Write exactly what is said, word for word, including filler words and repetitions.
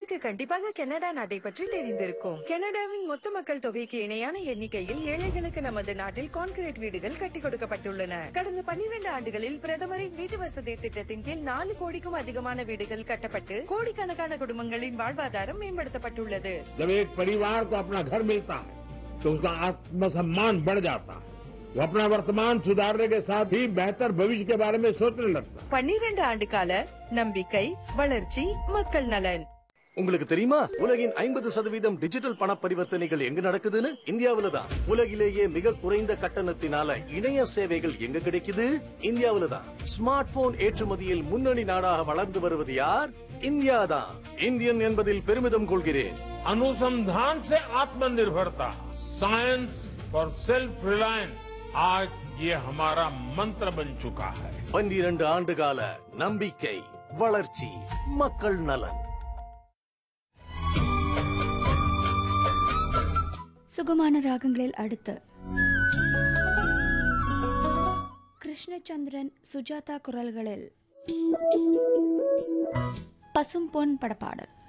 உங்களுக்கு கண்டிப்பாக கனடா நாட்டை பற்றி தெரிந்திருக்கும். கனடாவின் மொத்த மக்கள் தொகைக்கு இணையான எண்ணிக்கையில் ஏழைகளுக்கு நமது நாட்டில் கான்கிரீட் வீடுகள் கட்டி கொடுக்கப்பட்டுள்ளன. கடந்த பன்னிரண்டு ஆண்டுகளில் பிரதமரின் வீட்டு வசதி திட்டத்தின் கீழ் நாலு கோடிக்கும் அதிகமான வீடுகள் கட்டப்பட்டு கோடிக்கணக்கான குடும்பங்களின் வாழ்வாதாரம் மேம்படுத்தப்பட்டுள்ளது. जब एक परिवार को अपना घर मिलता है तो उसका आत्मसम्मान बढ़ जाता है. वो अपना वर्तमान सुधारने के साथ ही बेहतर भविष्य के बारे में सोचने लगता है. பன்னிரண்டு ஆண்டு கால நம்பிக்கை, வளர்ச்சி, மக்கள் நலன். உங்களுக்கு தெரியுமா, உலகின் ஐம்பது சதவீதம் டிஜிட்டல் பண பரிவர்த்தனைகள் எங்க நடக்குதுன்னு? இந்தியாவில தான். உலகிலேயே மிக குறைந்த கட்டணத்தினால இணைய சேவைகள் எங்க கிடைக்குது? இந்தியாவில தான். ஸ்மார்ட் போன் ஏற்றுமதியில் முன்னணி நாடாக வளர்ந்து வருவது யார்? இந்தியா தான். இந்தியன் என்பதில் பெருமிதம் கொள்கிறேன். अनुसंधान से आत्मनिर्भरता, साइंस फॉर सेल्फ रिलायंस, आज ये हमारा मंत्र बन चुका है. பன்னிரண்டு ஆண்டு கால நம்பிக்கை, வளர்ச்சி, மக்கள் நலன். சுகமான ராகங்களில் அடுத்து கிருஷ்ணச்சந்திரன், சுஜாதா குரல்களில் பசும் பொன் படப்பாடல்.